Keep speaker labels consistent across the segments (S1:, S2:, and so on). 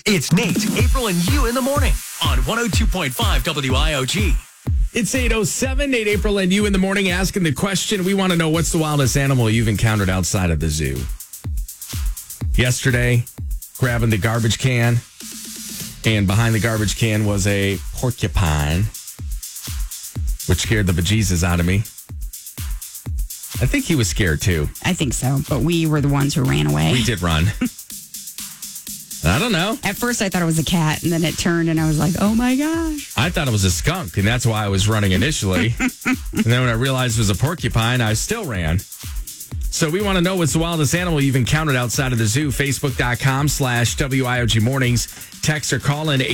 S1: It's Nate, April, and you in the morning on 102.5 WIOG.
S2: It's 8:07, Nate, April, and you in the morning asking the question. We want to know, what's the wildest animal you've encountered outside of the zoo? Yesterday, grabbing the garbage can, and behind the garbage can was a porcupine, which scared the bejesus out of me. I think he was scared too.
S3: I think so, but we were the ones who ran away.
S2: We did run. I don't know.
S3: At first, I thought it was a cat, and then it turned, and I was like, oh my gosh.
S2: I thought it was a skunk, and that's why I was running initially. And then when I realized it was a porcupine, I still ran. So we want to know, what's the wildest animal you've encountered outside of the zoo. Facebook.com/WIOG Mornings. Text or call in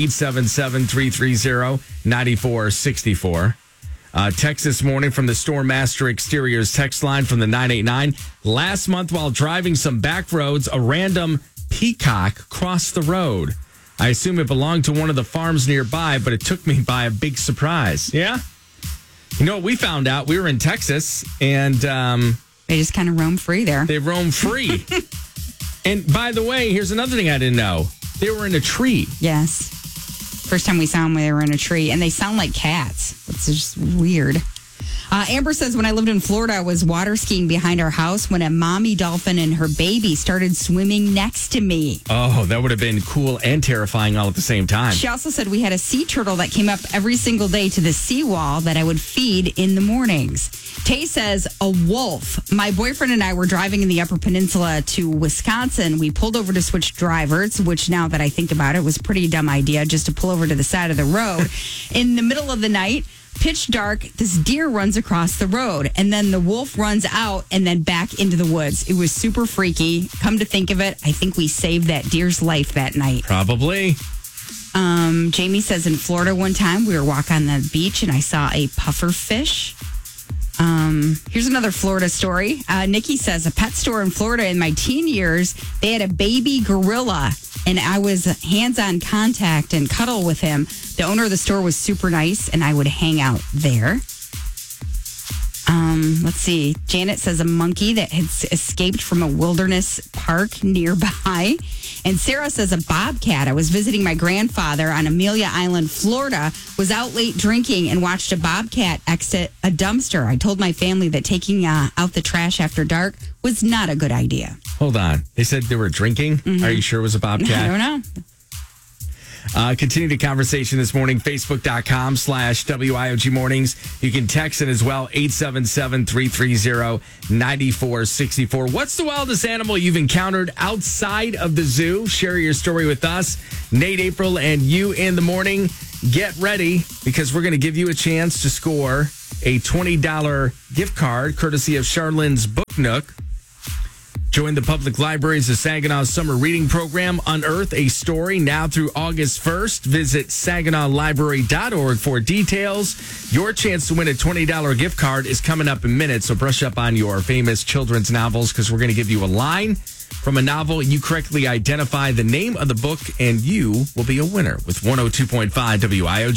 S2: 877-330-9464. Text this morning from the Storm Master Exteriors text line from the 989. Last month, while driving some back roads, a random peacock crossed the road. I assume it belonged to one of the farms nearby, but it took me by a big surprise. Yeah? You know what we found out? We were in Texas, and
S3: They just kind of roam free there.
S2: they roam free. And by the way, here's another thing I didn't know. They were in a tree.
S3: Yes. First time we saw them, they were in a tree, and they sound like cats. It's just weird. Amber says, when I lived in Florida, I was water skiing behind our house when a mommy dolphin and her baby started swimming next to me.
S2: Oh, that would have been cool and terrifying all at the same time.
S3: She also said we had a sea turtle that came up every single day to the seawall that I would feed in the mornings. Tay says, a wolf. My boyfriend and I were driving in the Upper Peninsula to Wisconsin. We pulled over to switch drivers, which now that I think about it was a pretty dumb idea just to pull over to the side of the road. In the middle of the night, pitch dark, this deer runs across the road, and then the wolf runs out and then back into the woods. It was super freaky. Come to think of it, I think we saved that deer's life that night.
S2: Probably.
S3: Jamie says, in Florida one time, we were walking on the beach and I saw a puffer fish. Here's another Florida story. Nikki says, a pet store in Florida in my teen years, they had a baby gorilla, and I was hands-on contact and cuddle with him. The owner of the store was super nice, and I would hang out there. Let's see. Janet says a monkey that had escaped from a wilderness park nearby. And Sarah says a bobcat. I was visiting my grandfather on Amelia Island, Florida, was out late drinking and watched a bobcat exit a dumpster. I told my family that taking out the trash after dark was not a good idea.
S2: Hold on. They said they were drinking? Mm-hmm. Are you sure it was a bobcat?
S3: I don't know.
S2: Continue the conversation this morning, Facebook.com/WIOG Mornings. You can text it as well, 877-330-9464. What's the wildest animal you've encountered outside of the zoo? Share your story with us. Nate, April, and you in the morning. Get ready, because we're going to give you a chance to score a $20 gift card courtesy of Charlene's Book Nook. Join the public libraries of Saginaw's summer reading program. Unearth a story now through August 1st. Visit SaginawLibrary.org for details. Your chance to win a $20 gift card is coming up in minutes, so brush up on your famous children's novels, because we're going to give you a line from a novel. You correctly identify the name of the book, and you will be a winner with 102.5 WIOG.